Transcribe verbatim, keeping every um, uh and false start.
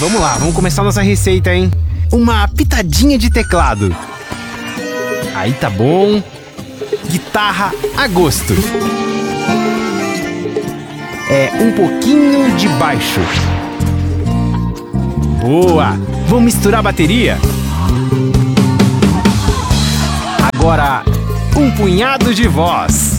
vamos lá, vamos começar nossa receita, hein? Uma pitadinha de teclado. Aí tá bom. Guitarra a gosto. É um pouquinho de baixo. Boa! Vamos misturar a bateria? Agora, um punhado de voz.